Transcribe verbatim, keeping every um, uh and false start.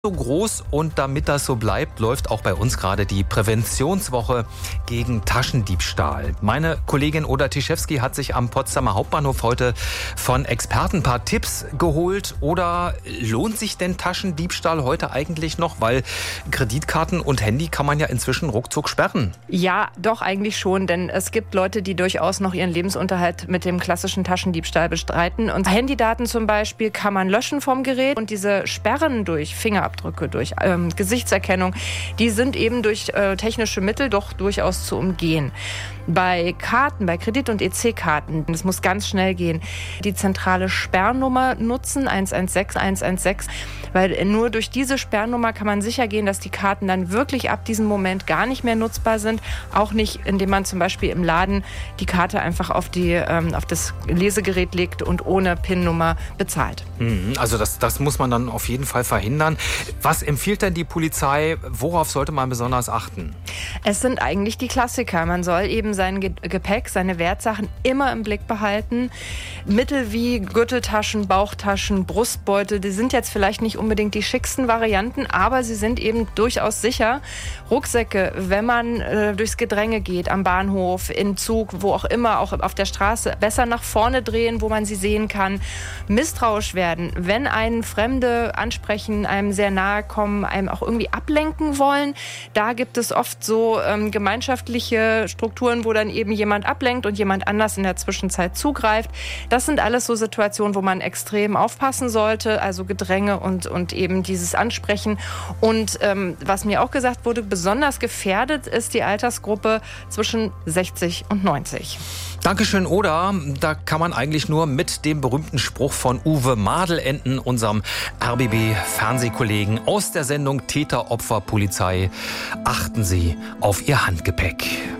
So groß, und damit das so bleibt, läuft auch bei uns gerade die Präventionswoche gegen Taschendiebstahl. Meine Kollegin Oda Tischewski hat sich am Potsdamer Hauptbahnhof heute von Experten ein paar Tipps geholt. Oder lohnt sich denn Taschendiebstahl heute eigentlich noch? Weil Kreditkarten und Handy kann man ja inzwischen ruckzuck sperren. Ja, doch eigentlich schon, denn es gibt Leute, die durchaus noch ihren Lebensunterhalt mit dem klassischen Taschendiebstahl bestreiten. Und Handydaten zum Beispiel kann man löschen vom Gerät, und diese Sperren durch Fingerabdrücke, durch ähm, Gesichtserkennung, die sind eben durch äh, technische Mittel doch durchaus zu umgehen. Bei Karten, bei Kredit- und E C-Karten, das muss ganz schnell gehen, die zentrale Sperrnummer nutzen, eins eins sechs eins eins sechs, weil nur durch diese Sperrnummer kann man sicher gehen, dass die Karten dann wirklich ab diesem Moment gar nicht mehr nutzbar sind. Auch nicht, indem man zum Beispiel im Laden die Karte einfach auf, die, ähm, auf das Lesegerät legt und ohne PIN-Nummer bezahlt. Also das, das muss man dann auf jeden Fall verhindern. Was empfiehlt denn die Polizei? Worauf sollte man besonders achten? Es sind eigentlich die Klassiker. Man soll eben sein Gepäck, seine Wertsachen immer im Blick behalten. Mittel wie Gürteltaschen, Bauchtaschen, Brustbeutel, die sind jetzt vielleicht nicht unbedingt die schicksten Varianten, aber sie sind eben durchaus sicher. Rucksäcke, wenn man äh, durchs Gedränge geht, am Bahnhof, im Zug, wo auch immer, auch auf der Straße, besser nach vorne drehen, wo man sie sehen kann. Misstrauisch werden, wenn einen Fremde ansprechen, einem sehr nahe kommen, einem auch irgendwie ablenken wollen. Da gibt es oft so ähm, gemeinschaftliche Strukturen, wo dann eben jemand ablenkt und jemand anders in der Zwischenzeit zugreift. Das sind alles so Situationen, wo man extrem aufpassen sollte, also Gedränge und, und eben dieses Ansprechen. Und ähm, was mir auch gesagt wurde, besonders gefährdet ist die Altersgruppe zwischen sechzig und neunzig. Dankeschön, Oda. Da kann man eigentlich nur mit dem berühmten Spruch von Uwe Madel enden, unserem R B B-Fernsehkollegen aus der Sendung Täter, Opfer, Polizei. Achten Sie auf Ihr Handgepäck.